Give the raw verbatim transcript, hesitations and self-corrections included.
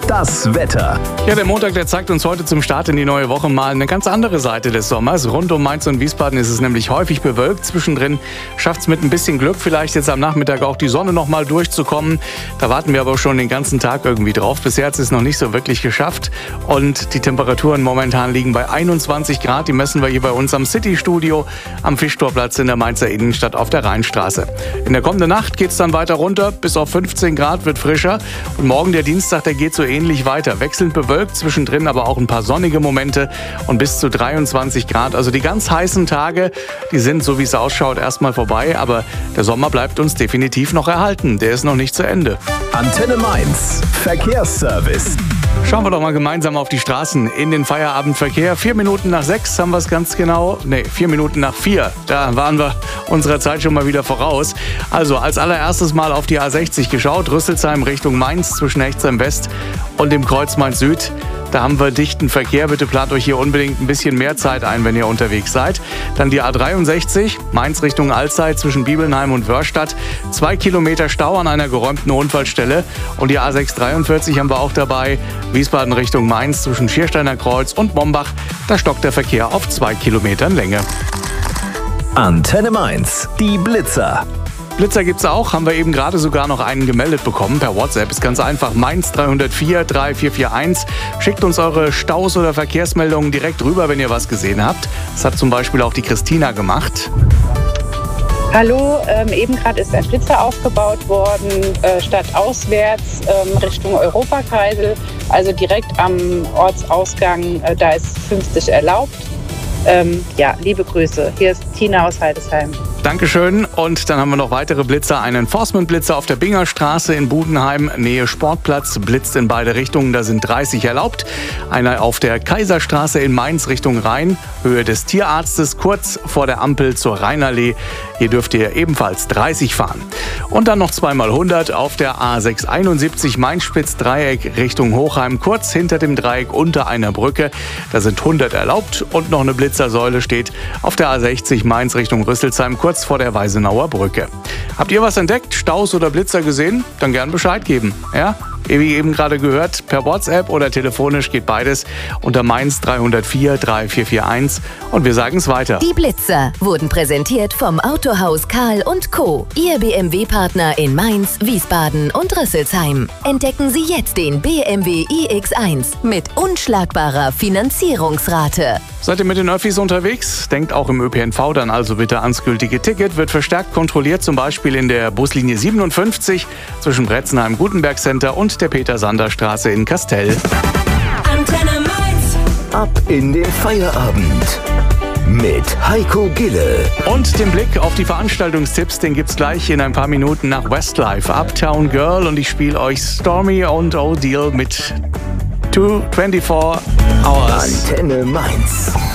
Das Wetter. Ja, der Montag, der zeigt uns heute zum Start in die neue Woche mal eine ganz andere Seite des Sommers. Rund um Mainz und Wiesbaden ist es nämlich häufig bewölkt. Zwischendrin schafft es mit ein bisschen Glück vielleicht jetzt am Nachmittag auch die Sonne noch mal durchzukommen. Da warten wir aber schon den ganzen Tag irgendwie drauf. Bisher hat es noch nicht so wirklich geschafft. Und die Temperaturen momentan liegen bei einundzwanzig Grad. Die messen wir hier bei uns am City-Studio am Fischtorplatz in der Mainzer Innenstadt auf der Rheinstraße. In der kommenden Nacht geht es dann weiter runter. Bis auf fünfzehn Grad, wird frischer. Und morgen der Dienstag, der geht so ähnlich weiter. Wechselnd bewölkt, zwischendrin aber auch ein paar sonnige Momente und bis zu dreiundzwanzig Grad. Also die ganz heißen Tage, die sind, so wie es ausschaut, erstmal vorbei. Aber der Sommer bleibt uns definitiv noch erhalten. Der ist noch nicht zu Ende. Antenne Mainz. Verkehrsservice. Schauen wir doch mal gemeinsam auf die Straßen in den Feierabendverkehr. Vier Minuten nach sechs haben wir es ganz genau. Nee, vier Minuten nach vier. Da waren wir unserer Zeit schon mal wieder voraus. Also als allererstes mal auf die A sechzig geschaut. Rüsselsheim Richtung Mainz zwischen Hechtsheim West und dem Kreuz Mainz Süd. Da haben wir dichten Verkehr. Bitte plant euch hier unbedingt ein bisschen mehr Zeit ein, wenn ihr unterwegs seid. Dann die A dreiundsechzig, Mainz Richtung Alzey zwischen Bibelnheim und Wörstadt. Zwei Kilometer Stau an einer geräumten Unfallstelle. Und die A sechshundertdreiundvierzig haben wir auch dabei. Wiesbaden Richtung Mainz zwischen Schiersteiner Kreuz und Mombach. Da stockt der Verkehr auf zwei Kilometern Länge. Antenne Mainz. Die Blitzer. Blitzer gibt's auch, haben wir eben gerade sogar noch einen gemeldet bekommen per WhatsApp. Ist ganz einfach, Mainz drei null vier drei vier vier eins. Schickt uns eure Staus- oder Verkehrsmeldungen direkt rüber, wenn ihr was gesehen habt. Das hat zum Beispiel auch die Christina gemacht. Hallo, ähm, eben gerade ist ein Blitzer aufgebaut worden, äh, stadtauswärts ähm, Richtung Europakreisel, also direkt am Ortsausgang, äh, da ist fünfzig erlaubt. Ähm, ja, liebe Grüße, hier ist Tina aus Heidesheim. Dankeschön. Und dann haben wir noch weitere Blitzer. Einen Enforcement-Blitzer auf der Bingerstraße in Budenheim, Nähe Sportplatz, blitzt in beide Richtungen, da sind dreißig erlaubt. Einer auf der Kaiserstraße in Mainz Richtung Rhein, Höhe des Tierarztes, kurz vor der Ampel zur Rheinallee. Hier dürft ihr ebenfalls dreißig fahren. Und dann noch zweimal hundert auf der A sechshunderteinundsiebzig Mainz-Spitz-Dreieck Richtung Hochheim, kurz hinter dem Dreieck unter einer Brücke. Da sind hundert erlaubt und noch eine Blitzersäule steht auf der A sechzig Mainz Richtung Rüsselsheim, kurz vor der Weisenauer Brücke. Habt ihr was entdeckt, Staus oder Blitzer gesehen? Dann gern Bescheid geben. Ja? Wie eben gerade gehört, per WhatsApp oder telefonisch geht beides unter Mainz drei null vier drei vier vier eins und wir sagen es weiter. Die Blitzer wurden präsentiert vom Autohaus Karl und Co., Ihr B M W-Partner in Mainz, Wiesbaden und Rüsselsheim. Entdecken Sie jetzt den B M W i X eins mit unschlagbarer Finanzierungsrate. Seid ihr mit den Öffis unterwegs? Denkt auch im Ö P N V dann also bitte ans gültige Ticket. Wird verstärkt kontrolliert, zum Beispiel in der Buslinie siebenundfünfzig zwischen Bretzenheim-Gutenberg Center und der Peter-Sander-Straße in Kastel. Antenne Mainz. Ab in den Feierabend. Mit Heiko Gille. Und den Blick auf die Veranstaltungstipps, den gibt's gleich in ein paar Minuten nach Westlife, Uptown Girl. Und ich spiele euch Stormy und O'Deal mit vierundzwanzig Hours. Antenne Mainz.